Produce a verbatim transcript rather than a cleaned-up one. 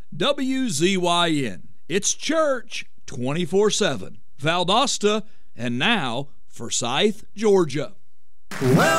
W Z Y N. It's church twenty-four seven. Valdosta, and now Forsyth, Georgia. Well,